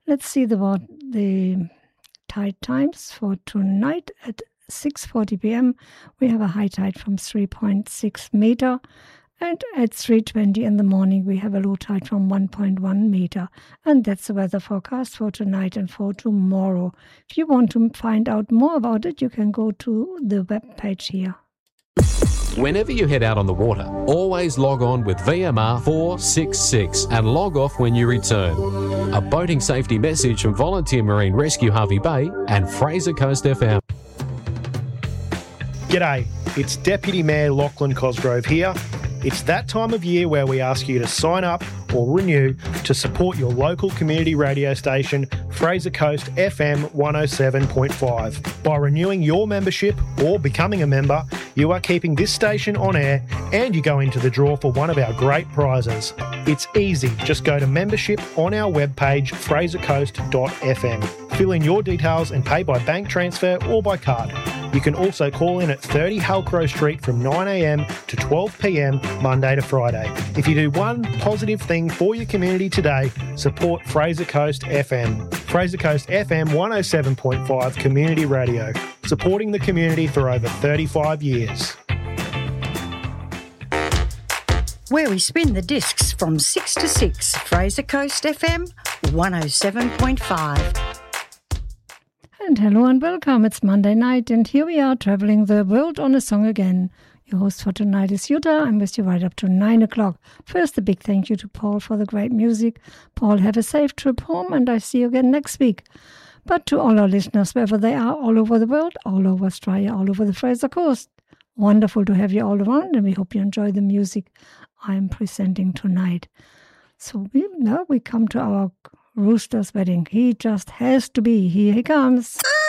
Let's see the tide times for tonight. At 6:40 p.m. we have a high tide from 3.6 meter, and at 3:20 in the morning we have a low tide from 1.1 meter. And that's the weather forecast for tonight and for tomorrow. If you want to find out more about it, you can go to the web page here. Whenever you head out on the water, always log on with VMR 466 and log off when you return. A boating safety message from Volunteer Marine Rescue Harvey Bay and Fraser Coast FM. G'day, it's Deputy Mayor Lachlan Cosgrove here. It's that time of year where we ask you to sign up or renew to support your local community radio station, Fraser Coast FM 107.5. By renewing your membership or becoming a member, you are keeping this station on air and you go into the draw for one of our great prizes. It's easy. Just go to membership on our webpage, frasercoast.fm. Fill in your details and pay by bank transfer or by card. You can also call in at 30 Halcrow Street from 9am to 12pm Monday to Friday. If you do one positive thing for your community today, support Fraser Coast FM. Fraser Coast FM 107.5 Community Radio, supporting the community for over 35 years. Where we spin the discs from 6 to 6, Fraser Coast FM 107.5. And hello and welcome. It's Monday night and here we are traveling the world on a song again. Your host for tonight is Jutta. I'm with you right up to 9 o'clock. First, a big thank you to Paul for the great music. Paul, have a safe trip home and I see you again next week. But to all our listeners, wherever they are, all over the world, all over Australia, all over the Fraser Coast, wonderful to have you all around and we hope you enjoy the music I'm presenting tonight. So now we come to our Rooster's wedding. He just has to be. Here he comes.